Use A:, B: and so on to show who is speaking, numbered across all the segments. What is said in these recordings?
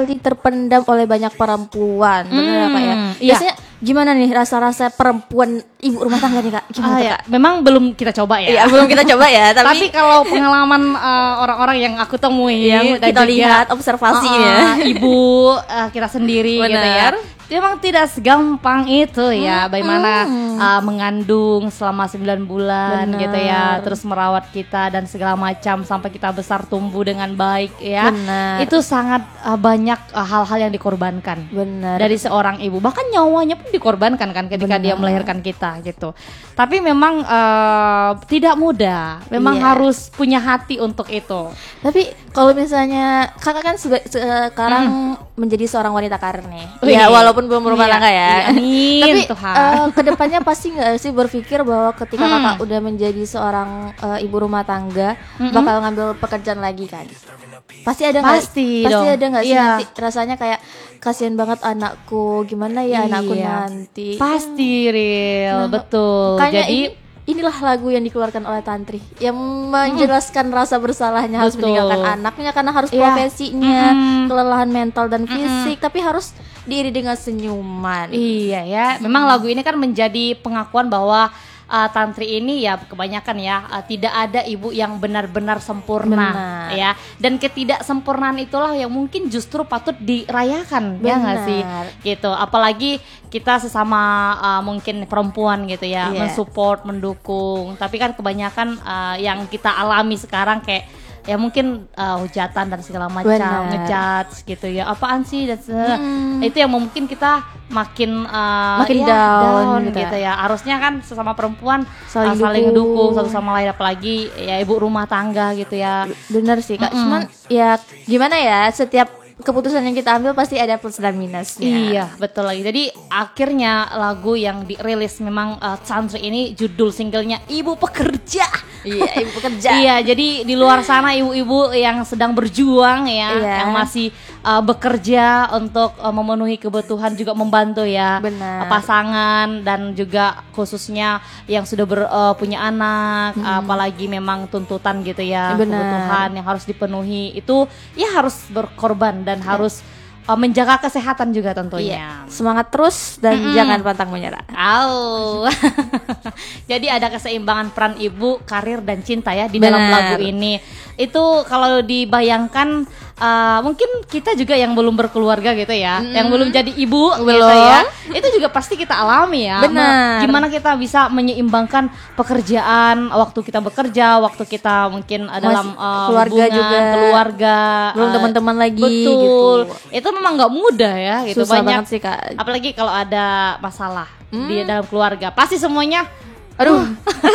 A: paling terpendam oleh banyak perempuan. Benar Kak ya?
B: Iya.
A: Biasanya gimana nih rasa-rasa perempuan ibu rumah tangga nih Kak? Gimana tuh,
B: ya.
A: Kak?
B: Memang belum kita coba ya.
A: Iya, belum kita coba ya,
B: Tapi kalau pengalaman orang-orang yang aku temui
A: yang
B: dan
A: kita
B: juga,
A: lihat observasinya.
B: ibu kita sendiri gitu ya.
A: Benar.
B: Memang tidak segampang itu ya, bagaimana mengandung selama 9 bulan
A: Benar.
B: gitu ya, terus merawat kita dan segala macam sampai kita besar tumbuh dengan baik ya.
A: Benar.
B: Itu sangat banyak hal-hal yang dikorbankan.
A: Benar.
B: Dari seorang ibu, bahkan nyawanya pun dikorbankan kan ketika dia melahirkan kita gitu. Tapi memang tidak mudah, memang
A: Iya.
B: harus punya hati untuk itu.
A: Tapi kalau misalnya Kakak kan sekarang menjadi seorang wanita karir nih.
B: Wih.
A: Ya walaupun belum berumah
B: Iya.
A: tangga ya.
B: Iya, amin,
A: Tapi
B: Tuhan.
A: kedepannya pasti nggak sih berpikir bahwa ketika Kakak udah menjadi seorang ibu rumah tangga bakal ngambil pekerjaan lagi kan? Pasti ada nggak?
B: Pasti
A: Pasti
B: dong.
A: ada nggak sih
B: Iya.
A: nanti rasanya kayak kasihan banget anakku, gimana ya anakku
B: Iya.
A: nanti?
B: Pasti real,
A: Nah,
B: betul.
A: Makanya
B: Jadi
A: inilah lagu yang dikeluarkan oleh Tantri yang menjelaskan rasa bersalahnya harus
B: Betul.
A: meninggalkan anaknya karena harus
B: Iya.
A: profesinya, kelelahan mental dan fisik, tapi harus diiringi dengan senyuman.
B: iya ya, memang lagu ini kan menjadi pengakuan bahwa Tantri ini ya kebanyakan ya tidak ada ibu yang benar-benar sempurna.
A: Benar.
B: Ya, dan ketidaksempurnaan itulah yang mungkin justru patut dirayakan. Ya nggak sih
A: Benar.
B: gitu, apalagi kita sesama mungkin perempuan gitu ya,
A: Iya.
B: mensupport, mendukung. Tapi kan kebanyakan yang kita alami sekarang kayak ya mungkin hujatan dan segala macam,
A: Benar.
B: ngejudge gitu ya, apaan sih dan itu yang mungkin kita makin
A: Makin down gitu
B: gitu ya. Harusnya kan sesama perempuan
A: Saling
B: saling
A: dukung.
B: dukung satu sama lain, apalagi ya ibu rumah tangga gitu ya.
A: Bener sih Kak, cuman ya gimana ya, setiap keputusan yang kita ambil pasti ada plus dan minusnya.
B: Iya, betul lagi. Jadi akhirnya lagu yang dirilis memang Tantri ini judul singlenya Ibu Pekerja.
A: Iya, ibu pekerja.
B: Iya, jadi di luar sana ibu-ibu yang sedang berjuang ya,
A: Iya.
B: yang masih bekerja untuk memenuhi kebutuhan, juga membantu ya
A: Benar.
B: pasangan dan juga khususnya yang sudah punya anak, apalagi memang tuntutan gitu ya,
A: Benar.
B: kebutuhan yang harus dipenuhi itu ya harus berkorban dan harus menjaga kesehatan juga tentunya.
A: Iya. Semangat terus dan jangan pantang menyerah.
B: Au. Jadi ada keseimbangan peran ibu, karir dan cinta ya di dalam
A: Benar.
B: lagu ini. Itu kalau dibayangkan mungkin kita juga yang belum berkeluarga gitu ya, yang belum jadi ibu gitu
A: Belum.
B: ya. Itu juga pasti kita alami ya.
A: Benar.
B: Gimana kita bisa menyeimbangkan pekerjaan, waktu kita bekerja, waktu kita mungkin dalam
A: keluarga
B: hubungan,
A: juga.
B: keluarga,
A: Belum teman-teman lagi
B: betul.
A: gitu.
B: Itu memang nggak mudah ya gitu.
A: Susah
B: Banyak
A: banget sih Kak.
B: apalagi kalau ada masalah di dalam keluarga, pasti semuanya
A: Aduh.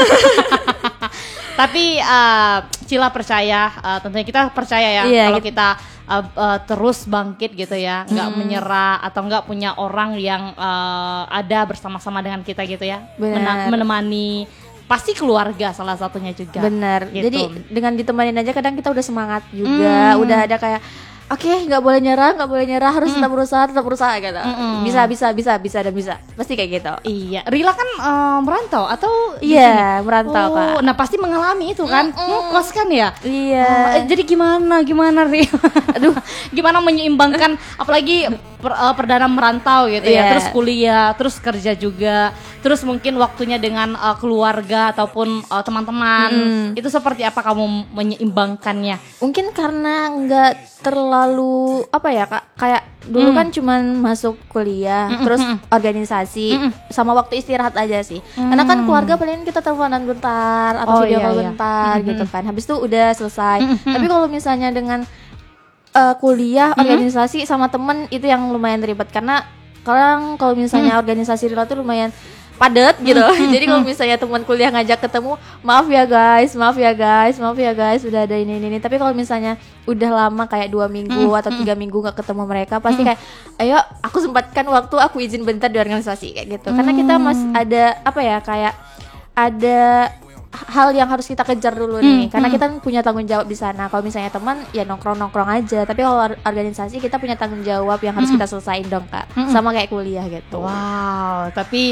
B: tapi Cila percaya, tentunya kita percaya ya,
A: Iya,
B: kalau kita terus bangkit gitu ya, nggak menyerah atau nggak punya orang yang ada bersama-sama dengan kita gitu ya,
A: Benar.
B: menemani, pasti keluarga salah satunya juga.
A: Benar.
B: Gitu.
A: Jadi dengan ditemanin aja kadang kita udah semangat juga, udah ada kayak oke, nggak boleh nyerah, harus tetap berusaha gitu. Bisa dan bisa. Pasti kayak gitu.
B: Iya, Rila kan merantau atau di
A: Iya,
B: sini?
A: merantau,
B: Oh,
A: Kak.
B: nah pasti mengalami itu kan, ngekos kan ya.
A: Iya.
B: Jadi gimana Rila? Aduh, gimana menyeimbangkan apalagi perdana merantau gitu ya,
A: Iya.
B: terus kuliah, terus kerja juga, terus mungkin waktunya dengan keluarga ataupun teman-teman. Itu seperti apa kamu menyeimbangkannya?
A: Mungkin karena nggak terlalu apa ya Kak, kayak dulu kan cuman masuk kuliah, terus organisasi, sama waktu istirahat aja sih. Karena kan keluarga paling kita teleponan bentar atau
B: Oh,
A: video
B: iya,
A: call
B: iya.
A: bentar gitu kan. Habis itu udah selesai. Tapi kalau misalnya dengan kuliah, organisasi sama temen itu yang lumayan ribet karena kalau misalnya organisasi Rila tuh lumayan padat gitu. Jadi kalau misalnya teman kuliah ngajak ketemu, maaf ya guys, udah ada ini. Tapi kalau misalnya udah lama kayak 2 minggu atau 3 minggu nggak ketemu mereka, pasti kayak, ayo aku sempatkan waktu, aku izin bentar di organisasi kayak gitu. Karena kita masih ada apa ya, kayak ada hal yang harus kita kejar dulu nih, karena kita punya tanggung jawab di sana. Kalau misalnya teman ya nongkrong aja, tapi kalau organisasi kita punya tanggung jawab yang harus kita selesaiin dong Kak, sama kayak kuliah gitu.
B: Wow, tapi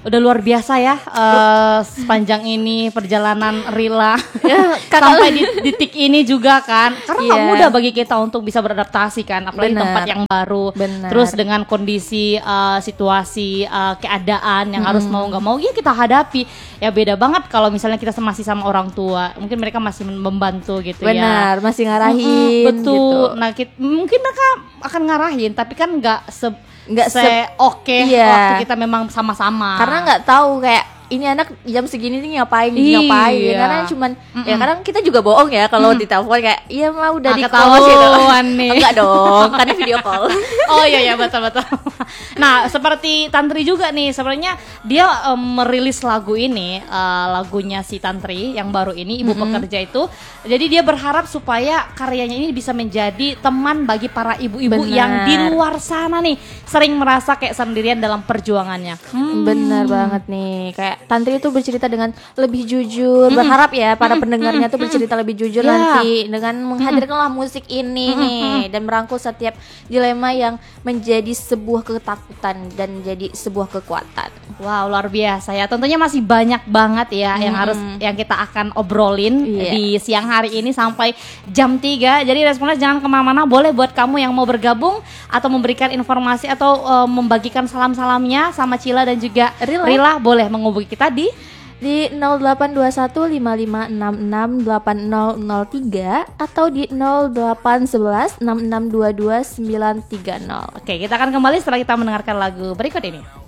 B: udah luar biasa ya sepanjang ini perjalanan Rila
A: Ya,
B: sampai di titik ini juga kan, karena nggak
A: Iya.
B: mudah bagi kita untuk bisa beradaptasi kan, apalagi
A: Benar.
B: tempat yang baru,
A: Benar.
B: terus dengan kondisi situasi keadaan yang harus mau nggak mau ya kita hadapi. Ya beda banget kalau misalnya kita masih sama orang tua, mungkin mereka masih membantu gitu ya.
A: Benar, masih ngarahin
B: Betul.
A: gitu.
B: Nah, mungkin mereka akan ngarahin, tapi kan nggak
A: Nggak
B: oke
A: Iya.
B: waktu kita memang sama-sama.
A: Karena nggak tahu kayak ini anak jam segini nih ngapain,
B: Iya.
A: ngapain. Karena cuman ya kadang kita juga bohong ya kalau di telepon kayak iya mah udah di call
B: ketahuan nih.
A: Enggak dong, kan ini video call.
B: Oh iya betul. Nah, seperti Tantri juga nih, sebenarnya dia merilis lagu ini, lagunya si Tantri yang baru ini, Ibu Pekerja itu. Jadi dia berharap supaya karyanya ini bisa menjadi teman bagi para ibu-ibu
A: Benar.
B: yang di luar sana nih sering merasa kayak sendirian dalam perjuangannya.
A: Bener banget nih. Kayak Tantri itu bercerita dengan lebih jujur. Berharap ya para pendengarnya tuh bercerita lebih jujur
B: Ya.
A: nanti dengan menghadirkanlah musik ini nih dan merangkul setiap dilema yang menjadi sebuah ketakutan dan jadi sebuah kekuatan.
B: Wow, luar biasa ya. Tentunya masih banyak banget ya yang kita akan obrolin
A: Iya.
B: di siang hari ini sampai jam 3. Jadi Responers jangan kemana-mana. Boleh buat kamu yang mau bergabung atau memberikan informasi atau membagikan salam-salamnya sama Cila dan juga Rila boleh menghubungi kita di
A: 082155668003 atau di 081166222930.
B: Oke, kita akan kembali setelah kita mendengarkan lagu berikut ini.